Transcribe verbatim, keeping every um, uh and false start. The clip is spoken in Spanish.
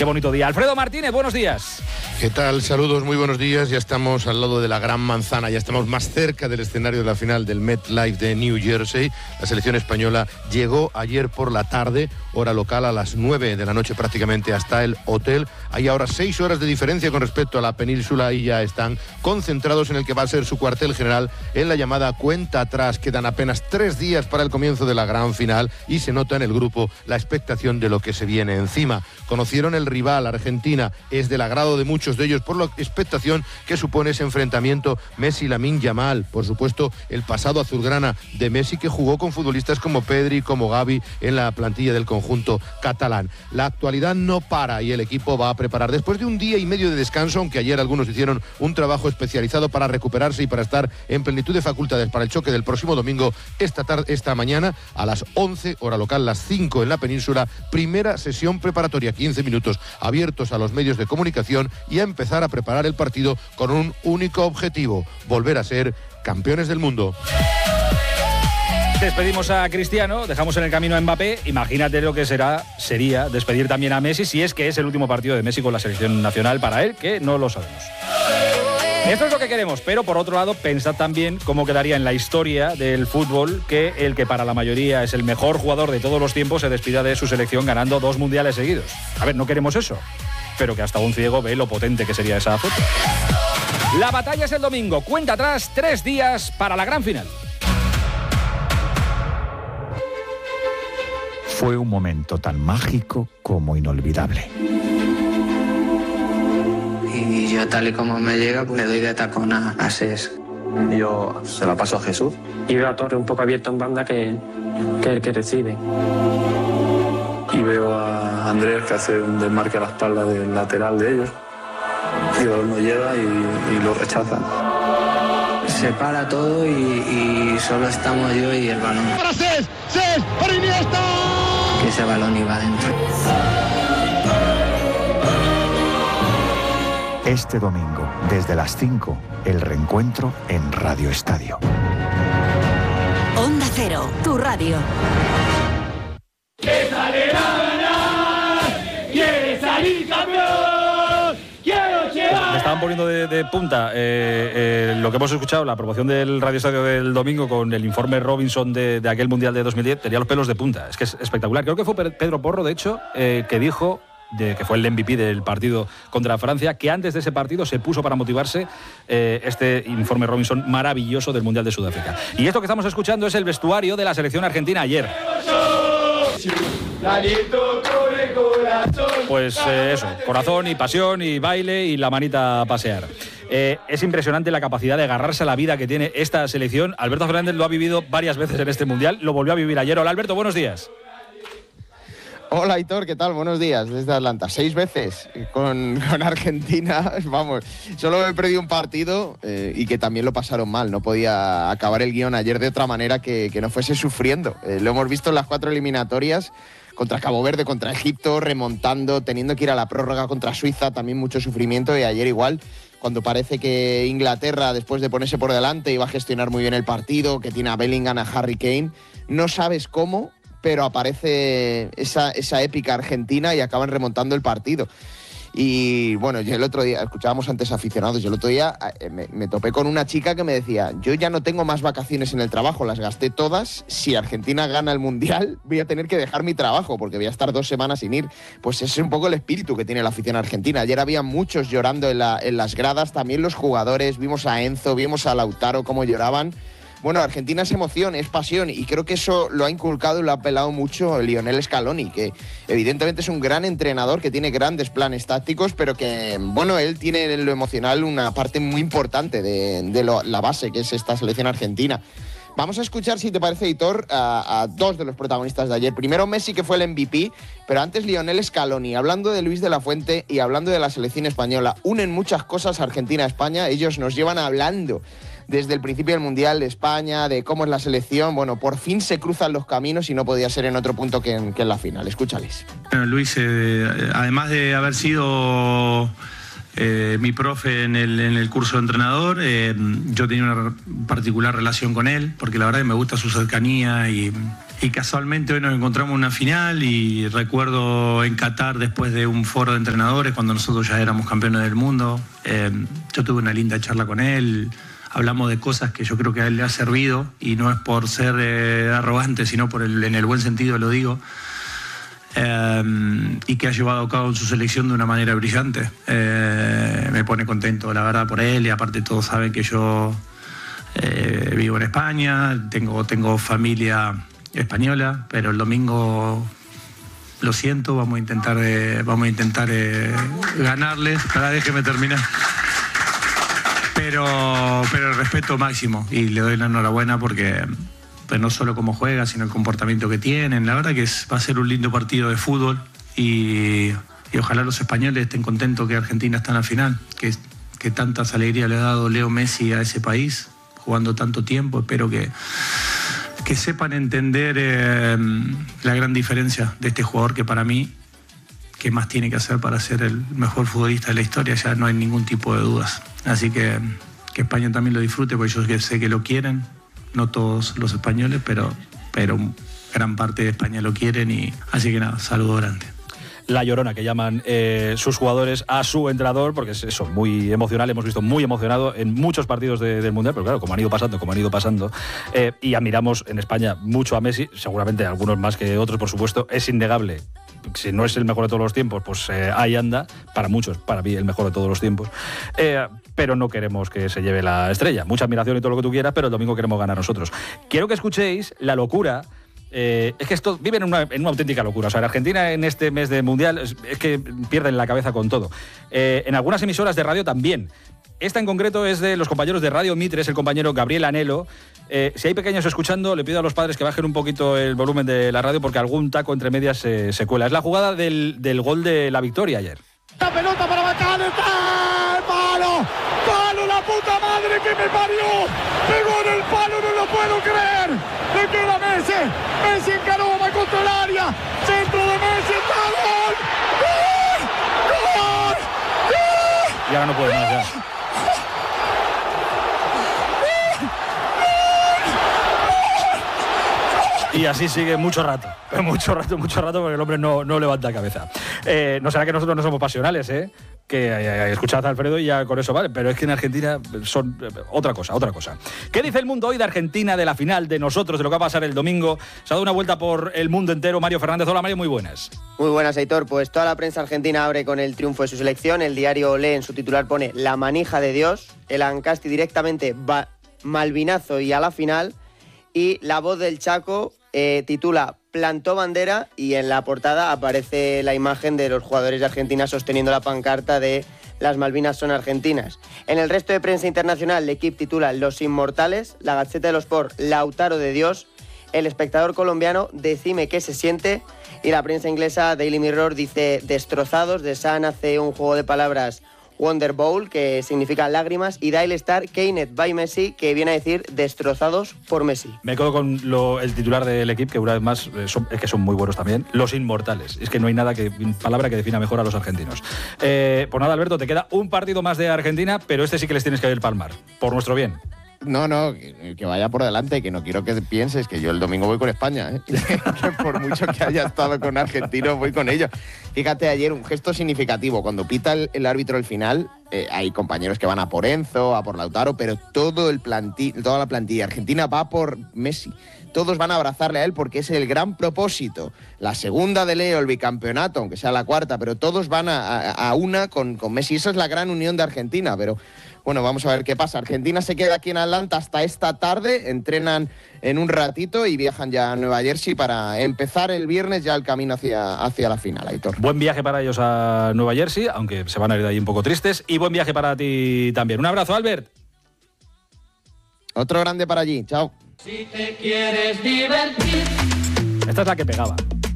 Qué bonito día. Alfredo Martínez, buenos días. ¿Qué tal? Saludos, muy buenos días. Ya estamos al lado de la Gran Manzana, ya estamos más cerca del escenario de la final del MetLife de New Jersey. La selección española llegó ayer por la tarde, hora local, a las nueve de la noche prácticamente, hasta el hotel. Hay ahora seis horas de diferencia con respecto a la península y ya están concentrados en el que va a ser su cuartel general en la llamada cuenta atrás. Quedan apenas tres días para el comienzo de la gran final y se nota en el grupo la expectación de lo que se viene encima. Conocieron el rival, Argentina, es del agrado de muchos de ellos por la expectación que supone ese enfrentamiento Messi-Lamine Yamal. Por supuesto, el pasado azulgrana de Messi, que jugó con futbolistas como Pedri, como Gavi en la plantilla del conjunto catalán. La actualidad no para y el equipo va a preparar, después de un día y medio de descanso, aunque ayer algunos hicieron un trabajo especializado para recuperarse y para estar en plenitud de facultades para el choque del próximo domingo, esta tarde, esta mañana a las once, hora local, las cinco en la península, primera sesión preparatoria, quince minutos abiertos a los medios de comunicación y a empezar a preparar el partido con un único objetivo: volver a ser campeones del mundo. Despedimos a Cristiano, dejamos en el camino a Mbappé. Imagínate lo que será, sería despedir también a Messi, si es que es el último partido de Messi con la selección nacional para él, que no lo sabemos. Esto es lo que queremos, pero por otro lado, pensad también cómo quedaría en la historia del fútbol que el que para la mayoría es el mejor jugador de todos los tiempos se despida de su selección ganando dos mundiales seguidos. A ver, no queremos eso, pero que hasta un ciego ve lo potente que sería esa foto. La batalla es el domingo, cuenta atrás, tres días para la gran final. Fue un momento tan mágico como inolvidable. Y yo, tal y como me llega, pues le doy de tacón a, a Ses. Yo se la paso a Jesús. Y veo a Torre un poco abierto en banda, que, que es el que recibe. Y veo a Andrés, que hace un desmarque a la espalda del lateral de ellos. Y el balón no llega y, y lo rechazan. Se para todo y, y solo estamos yo y el balón. ¡Para Ses! ¡Ses! ¡Para Iniesta! Que ese balón iba adentro. Este domingo, desde las cinco, el reencuentro en Radio Estadio. Onda Cero, tu radio. ¡Que sale a ganar! ¡Quiere salir campeón! ¡Quiero llevar! Me estaban poniendo de, de punta eh, eh, lo que hemos escuchado, la promoción del Radio Estadio del domingo con el informe Robinson de, de aquel Mundial de dos mil diez, tenía los pelos de punta. Es que es espectacular. Creo que fue Pedro Porro, de hecho, eh, que dijo, de, que fue el M V P del partido contra Francia, que antes de ese partido se puso para motivarse eh, este informe Robinson maravilloso del Mundial de Sudáfrica. Y esto que estamos escuchando es el vestuario de la selección argentina ayer. Pues eh, eso, corazón y pasión y baile y la manita a pasear. Eh, es impresionante la capacidad de agarrarse a la vida que tiene esta selección. Alberto Fernández lo ha vivido varias veces en este Mundial, lo volvió a vivir ayer. Hola Alberto, buenos días. Hola Aitor, ¿qué tal? Buenos días desde Atlanta. Seis veces con, con Argentina, vamos, solo he perdido un partido eh, y que también lo pasaron mal. No podía acabar el guión ayer de otra manera que, que no fuese sufriendo. Eh, lo hemos visto en las cuatro eliminatorias, contra Cabo Verde, contra Egipto, remontando, teniendo que ir a la prórroga contra Suiza, también mucho sufrimiento, y ayer igual, cuando parece que Inglaterra, después de ponerse por delante, iba a gestionar muy bien el partido, que tiene a Bellingham, a Harry Kane, no sabes cómo, pero aparece esa, esa épica argentina y acaban remontando el partido. Y bueno, yo el otro día, escuchábamos antes aficionados, yo el otro día eh, me, me topé con una chica que me decía, yo ya no tengo más vacaciones en el trabajo, las gasté todas, si Argentina gana el Mundial voy a tener que dejar mi trabajo porque voy a estar dos semanas sin ir. Pues ese es un poco el espíritu que tiene la afición argentina. Ayer había muchos llorando en, la, en las gradas, también los jugadores, vimos a Enzo, vimos a Lautaro cómo lloraban. Bueno, Argentina es emoción, es pasión, y creo que eso lo ha inculcado y lo ha apelado mucho Lionel Scaloni, que evidentemente es un gran entrenador, que tiene grandes planes tácticos, pero que, bueno, él tiene en lo emocional una parte muy importante de, de lo, la base, que es esta selección argentina. Vamos a escuchar, si te parece, Hitor, a, a dos de los protagonistas de ayer. Primero Messi, que fue el M V P, pero antes Lionel Scaloni, hablando de Luis de la Fuente y hablando de la selección española. Unen muchas cosas Argentina-España, ellos nos llevan hablando desde el principio del Mundial de España, de cómo es la selección. Bueno, por fin se cruzan los caminos y no podía ser en otro punto que en, que en la final. Escúchales. Bueno, Luis, eh, además de haber sido eh, mi profe en el, en el curso de entrenador. Eh, yo tenía una particular relación con él, porque la verdad que me gusta su cercanía y, y casualmente hoy nos encontramos en una final y recuerdo en Qatar, después de un foro de entrenadores, cuando nosotros ya éramos campeones del mundo, eh, yo tuve una linda charla con él. Hablamos de cosas que yo creo que a él le ha servido, y no es por ser eh, arrogante, sino por el, en el buen sentido lo digo, eh, y que ha llevado a cabo en su selección de una manera brillante. Eh, me pone contento, la verdad, por él, y aparte todos saben que yo eh, vivo en España, tengo, tengo familia española, pero el domingo, lo siento, vamos a intentar, eh, vamos a intentar eh, ganarles. Para, déjeme terminar. Pero, pero el respeto máximo, y le doy la enhorabuena porque pues no solo cómo juega, sino el comportamiento que tienen. La verdad que es, va a ser un lindo partido de fútbol, y, y ojalá los españoles estén contentos que Argentina está en la final, que, que tantas alegrías le ha dado Leo Messi a ese país, jugando tanto tiempo. Espero que, que sepan entender eh, la gran diferencia de este jugador, que para mí, ¿qué más tiene que hacer para ser el mejor futbolista de la historia? Ya no hay ningún tipo de dudas. Así que que España también lo disfrute, porque yo sé que lo quieren, no todos los españoles, pero, pero gran parte de España lo quieren, y así que nada, saludo grande. La llorona que llaman eh, sus jugadores a su entrenador, porque es eso, muy emocional. Hemos visto muy emocionado en muchos partidos de, del Mundial, pero claro, como han ido pasando, como han ido pasando, eh, y admiramos en España mucho a Messi, seguramente algunos más que otros, por supuesto. Es innegable, si no es el mejor de todos los tiempos, pues eh, ahí anda, para muchos, para mí el mejor de todos los tiempos, eh, pero no queremos que se lleve la estrella. Mucha admiración y todo lo que tú quieras, pero el domingo queremos ganar nosotros. Quiero que escuchéis la locura. Eh, es que esto viven en una, en una auténtica locura. O sea, en Argentina en este mes de Mundial es, es que pierden la cabeza con todo. Eh, en algunas emisoras de radio también. Esta en concreto es de los compañeros de Radio Mitre, es el compañero Gabriel Anelo. Eh, si hay pequeños escuchando, le pido a los padres que bajen un poquito el volumen de la radio, porque algún taco entre medias se, se cuela. Es la jugada del, del gol de la victoria ayer. La pelota para Bacán, está el palo, palo, la puta madre que me parió, pegó en el palo, no lo puedo creer, le queda Messi, Messi encaró, va contra el área, centro de Messi, está gol, gol, gol, gol. Y ahora no puede más ya. Y así sigue mucho rato, mucho rato, mucho rato, porque el hombre no, no levanta cabeza. Eh, no será que nosotros no somos pasionales, ¿eh? Que eh, escuchad a Alfredo y ya con eso vale, pero es que en Argentina son eh, otra cosa, otra cosa. ¿Qué dice el mundo hoy de Argentina, de la final, de nosotros, de lo que va a pasar el domingo? Se ha dado una vuelta por el mundo entero. Mario Fernández. Hola, Mario, muy buenas. Muy buenas, Aitor. Pues toda la prensa argentina abre con el triunfo de su selección. El diario Olé en su titular pone la manija de Dios, el Ancasti directamente va malvinazo y a la final, y La Voz del Chaco eh, titula Plantó bandera, y en la portada aparece la imagen de los jugadores de Argentina sosteniendo la pancarta de las Malvinas son argentinas. En el resto de prensa internacional, L'Equipe titula Los Inmortales, la Gaceta de los Sport, Lautaro de Dios, El Espectador colombiano, Decime qué se siente, y la prensa inglesa, Daily Mirror, dice destrozados. The Sun hace un juego de palabras, Wonder Bowl, que significa lágrimas, y Daily Star, Keynet by Messi, que viene a decir destrozados por Messi. Me quedo con lo, el titular del equipo, que una vez más eh, son, es que son muy buenos también, Los Inmortales. Es que no hay nada que palabra que defina mejor a los argentinos. Eh, pues nada, Alberto, te queda un partido más de Argentina, pero este sí que les tienes que ver palmar, por nuestro bien. No, no, que, que vaya por delante, que no quiero que pienses que yo el domingo voy con España, ¿eh? Que por mucho que haya estado con argentinos, voy con ellos. Fíjate, ayer un gesto significativo, cuando pita el, el árbitro el final, eh, hay compañeros que van a por Enzo, a por Lautaro, pero todo el planti- toda la plantilla argentina va por Messi. Todos van a abrazarle a él porque es el gran propósito. La segunda de Leo, el bicampeonato, aunque sea la cuarta, pero todos van a, a, a una con, con Messi. Esa es la gran unión de Argentina, pero bueno, vamos a ver qué pasa. Argentina se queda aquí en Atlanta hasta esta tarde, entrenan en un ratito y viajan ya a Nueva Jersey para empezar el viernes ya el camino hacia, hacia la final, Aitor. Buen viaje para ellos a Nueva Jersey, aunque se van a ir de ahí un poco tristes, y buen viaje para ti también. Un abrazo, Albert. Otro grande para allí, chao. Si te quieres divertir. Esta es la que pegaba.